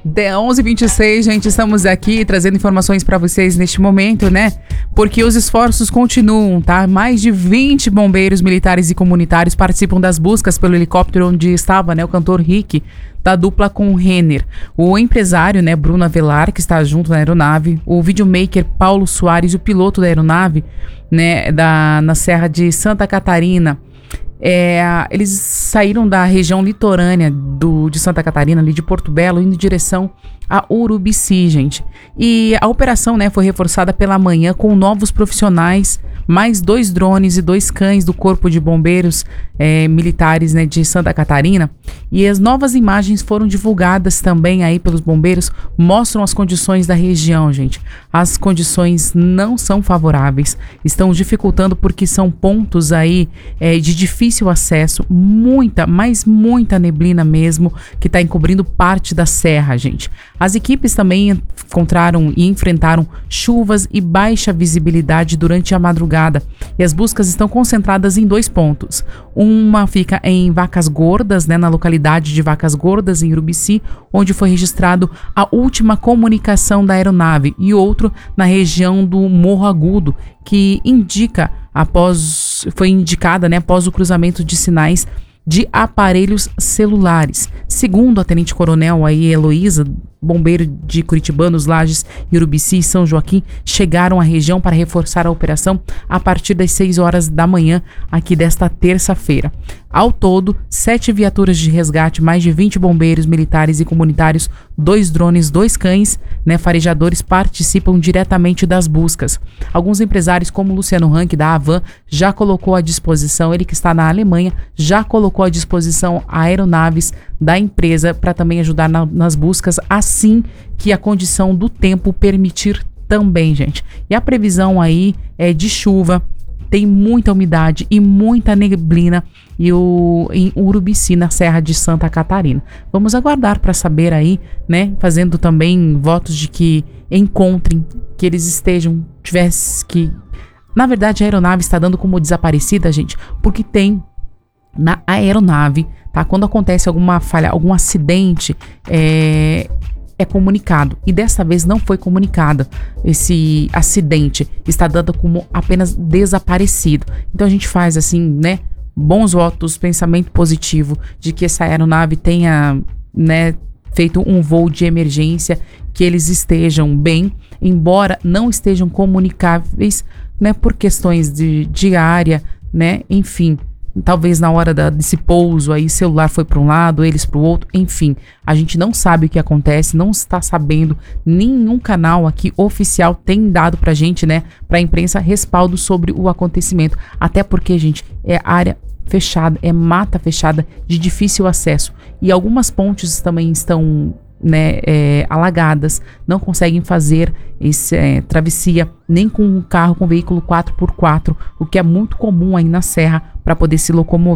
11h26, gente, estamos aqui trazendo informações para vocês neste momento, né? Porque os esforços continuam, tá? Mais de 20 bombeiros militares e comunitários participam das buscas pelo helicóptero onde estava, né, o cantor Rick, da dupla com o Renner. O empresário, né, Bruno Avelar, que está junto na aeronave, o videomaker Paulo Soares, o piloto da aeronave, né, na Serra de Santa Catarina. Eles saíram da região litorânea de Santa Catarina, ali de Porto Belo, indo em direção a Urubici, gente. E a operação, né, foi reforçada pela manhã com novos profissionais, mais 2 drones e 2 cães do Corpo de Bombeiros Militares, né, de Santa Catarina. E as novas imagens foram divulgadas também aí pelos bombeiros, mostram as condições da região, gente. As condições não são favoráveis, estão dificultando porque são pontos aí de difícil acesso, muita neblina mesmo, que está encobrindo parte da serra, gente. As equipes também encontraram e enfrentaram chuvas e baixa visibilidade durante a madrugada. E as buscas estão concentradas em 2 pontos. Uma fica em Vacas Gordas, né, na localidade de Vacas Gordas, em Urubici, onde foi registrado a última comunicação da aeronave. E outro na região do Morro Agudo, que foi indicada, né, após o cruzamento de sinais de aparelhos celulares. Segundo a tenente-coronel aí, Heloísa, bombeiro de Curitibanos, Lages, Urubici e São Joaquim, chegaram à região para reforçar a operação a partir das 6 horas da manhã aqui desta terça-feira. Ao todo, 7 viaturas de resgate, mais de 20 bombeiros militares e comunitários, 2 drones, 2 cães, né, farejadores participam diretamente das buscas. Alguns empresários, como Luciano Rank, da Avan, já colocou à disposição, ele que está na Alemanha, já colocou à disposição aeronaves da empresa para também ajudar nas buscas, assim que a condição do tempo permitir também, gente. E a previsão aí é de chuva, tem muita umidade e muita neblina em Urubici, na Serra de Santa Catarina. Vamos aguardar para saber aí, né, fazendo também votos de que encontrem, que eles na verdade, a aeronave está dando como desaparecida, gente, porque tem na aeronave, tá? Quando acontece alguma falha, algum acidente, é comunicado. E dessa vez não foi comunicado esse acidente. Está dado como apenas desaparecido. Então a gente faz assim, né? Bons votos, pensamento positivo de que essa aeronave tenha, né, feito um voo de emergência, que eles estejam bem, embora não estejam comunicáveis, né, por questões de área, né, enfim. Talvez na hora desse pouso aí, celular foi para um lado, eles para o outro, enfim. A gente não sabe o que acontece, não está sabendo. Nenhum canal aqui oficial tem dado pra gente, né, pra imprensa, respaldo sobre o acontecimento. Até porque, gente, é área fechada, é mata fechada de difícil acesso. E algumas pontes também estão, né, alagadas, não conseguem fazer travessia nem com um carro com veículo 4x4, o que é muito comum aí na serra para poder se locomover.